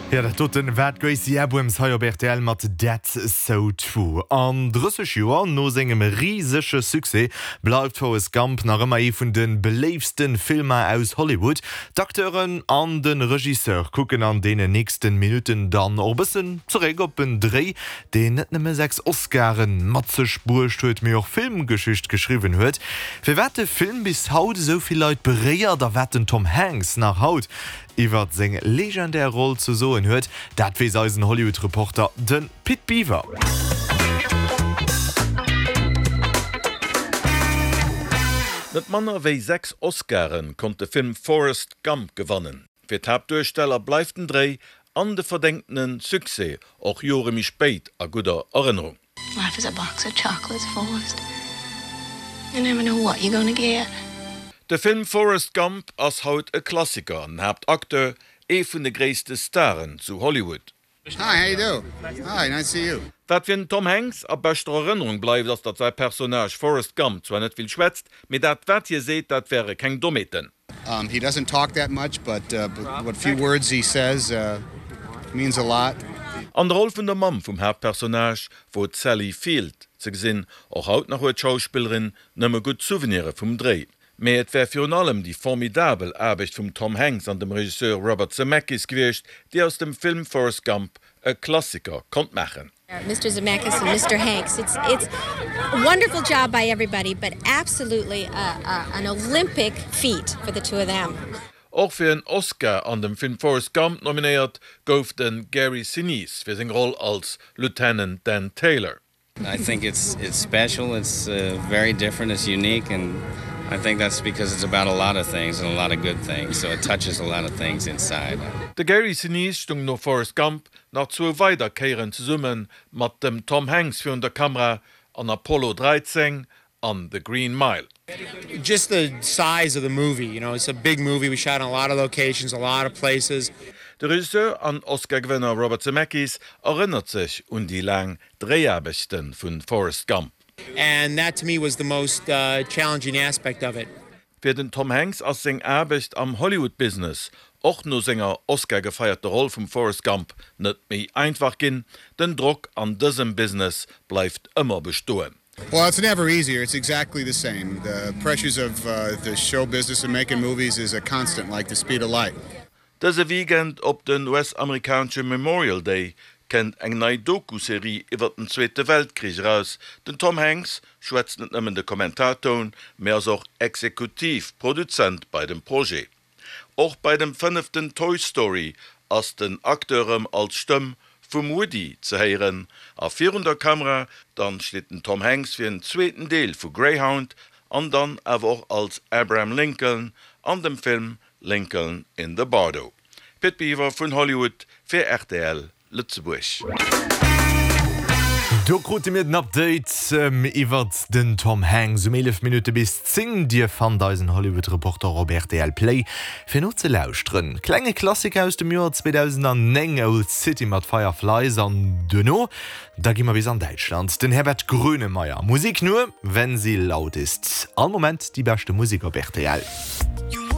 Ja, dat tot den wat Gracie Abrams heuer BRTL mat That's So True. An 30 Joer no engem riesesche Suse bleibt Forrest Gump nach ëmmer vun den beleefsten Filmer aus Hollywood. D'akteuren an den Regisseur kucken an de nächsten Minuten dann obessen zeré op een Dreh, de net nëmme 6 Oscaren Matzespur huet mir auch Filmgeschicht geschrieben huet. Fir wat de Film bis haut sovi Leiit bereier, da wetten Tom Hanks nach Haut iwwer seg legendär Rolle zu soen huet, dat wies als Hollywood-Reporter den Pit Beaver. Net Manner wéi 6 Oscaren konnte de Film Forrest Gump gewannen. Fir d'Hauptdarsteller bleif den Dreh an de verdenkten Suse och Jore mi spéit a guter Erinnerung. Life is a box of chocolates, Forrest. You never know what you're gonna get. De Film Forrest Gump ass haut e Klassiker an Hauptakteur vun de gréste Starren zu Hollywood. Hi, how you do? Hi, nice to see you. Dat fir Tom Hanks a bester Erinnerung bleibt, dass dat sei Personage Forrest Gump zwar net viel schwätzt, mit dat wat je seht, dat wäre keng Dometen. He doesn't talk that much, but what few words he says means a lot. An der Rolle vun der Mam vum Hauptpersonage wo Sally Field ze gesinn och haut nach huet Schauspielerin nëmme gut Souvenire vum Dreh. Me et wär fir allem die formidabel Erbecht vum Tom Hanks an dem Regisseur Robert Zemeckis gewicht, die aus dem Film Forrest Gump e Klassiker konnt machen. Mr. Zemeckis and Mr. Hanks, it's a wonderful job by everybody, but absolutely an Olympic feat for the two of them. Auch fir en Oscar an dem Film Forrest Gump nominiert gouf den Gary Sinise fir seg Rolle als Lieutenant Dan Taylor. I think it's special, it's very different, it's unique, and I think that's because it's about a lot of things and a lot of good things, so it touches a lot of things inside. De Gary Sinise stung no Forrest Gump nach zu weiterkeieren zu summen mat dem Tom Hanks fir der Kamera an Apollo 13 an The Green Mile. Just the size of the movie, you know, it's a big movie. We shot in a lot of locations, a lot of places. Der Regisseur an Oscar-Gewinner Robert Zemeckis erinnert sich die lang Dreharbeiten von Forrest Gump. And that to me was the most challenging aspect of it. Für den Tom Hanks als seng Arbeit am Hollywood-Business och no senger Oscar gefeierte Rolle vom Forrest Gump net méi einfach gin, den Druck an diesem Business bleibt immer bestohlen. Well, it's never easier. It's exactly the same. The pressures of the show business and making movies is a constant, like the speed of light. Dese Weekend op den US-amerikanische Memorial Day kennt eng nei Doku-Serie iwwer den Zweite Weltkrieg raus. Den Tom Hanks schwätzt net nëmmen de Kommentaton, mehr auch Exekutivproduzent bei dem Projekt. Auch bei dem 5. Toy Story ass den Akteurem als Stimme vum Woody ze heieren, a 400 Kamera, dann steht den Tom Hanks fir den zweiten Deel vu Greyhound, an dann awer als Abraham Lincoln an dem Film Lincoln in the Bardo. Pit Beaver vun Hollywood fir RTL Lützeburg. Du krute mir den Update iwwer den Tom Hanks 11 Minuten bis 10 Dir fan deisen Hollywood-Reporter Robert DL Play fir no ze lausren. Klenge Klassiker aus dem Jahr 2009 Old City mat Fireflies an Dönno, da gimmer bis an Deutschland. Den Herbert Grönemeyer. Musik nur, wenn sie laut ist. All Moment die beste Musik op RTL.